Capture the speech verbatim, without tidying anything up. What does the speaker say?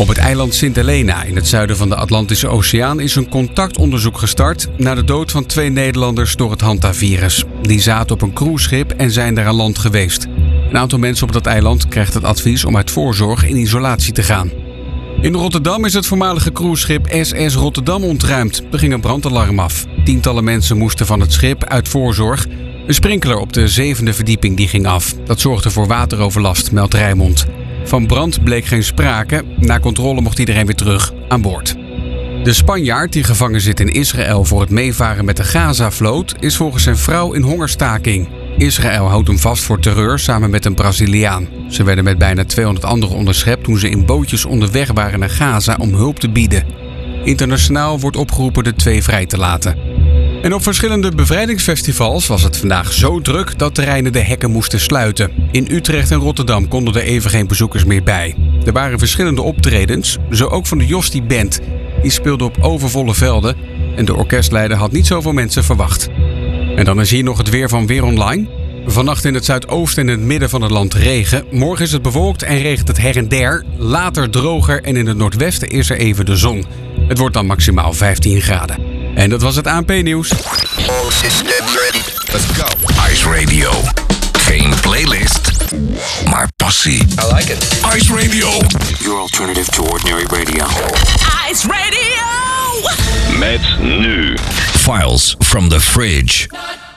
Op het eiland Sint Helena in het zuiden van de Atlantische Oceaan is een contactonderzoek gestart na de dood van twee Nederlanders door het hantavirus. Die zaten op een cruiseschip en zijn daar aan land geweest. Een aantal mensen op dat eiland krijgt het advies om uit voorzorg in isolatie te gaan. In Rotterdam is het voormalige cruiseschip S S Rotterdam ontruimd. Er ging een brandalarm af. Tientallen mensen moesten van het schip uit voorzorg. Een sprinkler op de zevende verdieping die ging af. Dat zorgde voor wateroverlast, meldt Rijnmond. Van brand bleek geen sprake. Na controle mocht iedereen weer terug aan boord. De Spanjaard die gevangen zit in Israël voor het meevaren met de Gaza-vloot is volgens zijn vrouw in hongerstaking. Israël houdt hem vast voor terreur samen met een Braziliaan. Ze werden met bijna tweehonderd anderen onderschept toen ze in bootjes onderweg waren naar Gaza om hulp te bieden. Internationaal wordt opgeroepen de twee vrij te laten. En op verschillende bevrijdingsfestivals was het vandaag zo druk dat terreinen de hekken moesten sluiten. In Utrecht en Rotterdam konden er even geen bezoekers meer bij. Er waren verschillende optredens, zo ook van de Josti Band. Die speelde op overvolle velden en de orkestleider had niet zoveel mensen verwacht. En dan is hier nog het weer van Weer Online. Vannacht in het zuidoosten en in het midden van het land regen. Morgen is het bewolkt en regent het her en der. Later droger en in het noordwesten is er even de zon. Het wordt dan maximaal vijftien graden. En dat was het A N P-nieuws. All systems ready. Let's go. Ice Radio. Geen playlist, maar passie. I like it. Ice Radio. Your alternative to ordinary radio. Ice Radio! Met nu. Files from the Fridge.